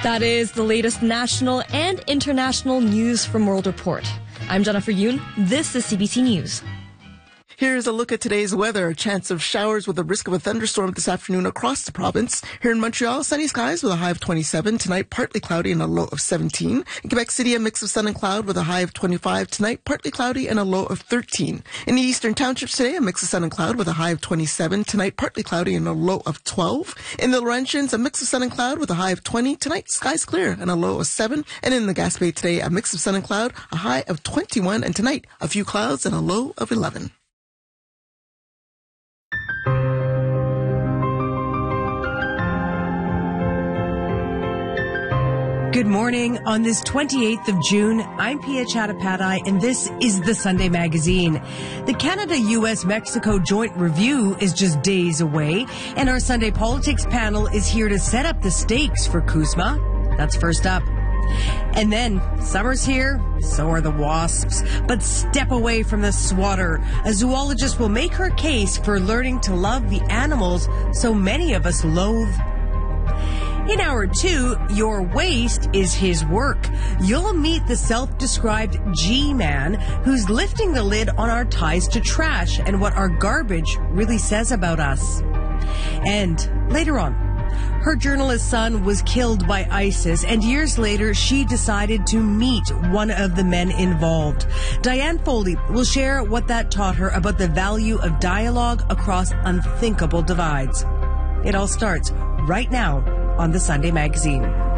That is the latest national and international news from World Report. I'm Jennifer Yoon. This is CBC News. Here's a look at today's weather. A chance of showers with a risk of a thunderstorm this afternoon across the province. Here in Montreal, sunny skies with a high of 27. Tonight, partly cloudy and a low of 17. In Quebec City, a mix of sun and cloud with a high of 25. Tonight, partly cloudy and a low of 13. In the eastern townships today, a mix of sun and cloud with a high of 27. Tonight, partly cloudy and a low of 12. In the Laurentians, a mix of sun and cloud with a high of 20. Tonight, skies clear and a low of 7. And in the Gaspé today, a mix of sun and cloud, a high of 21. And tonight, a few clouds and a low of 11. Good morning. On this 28th of June, I'm Pia Chattopadhyay, and this is the Sunday Magazine. The Canada-US-Mexico joint review is just days away, and our Sunday politics panel is here to set up the stakes for CUSMA. That's first up. And then, summer's here, so are the wasps. But step away from the swatter. A zoologist will make her case for learning to love the animals so many of us loathe. In hour 2, Your Waste is His Work. You'll meet the self-described G-Man who's lifting the lid on our ties to trash and what our garbage really says about us. And later on, her journalist son was killed by ISIS, and years later, she decided to meet one of the men involved. Diane Foley will share what that taught her about the value of dialogue across unthinkable divides. It all starts right now on the Sunday Magazine.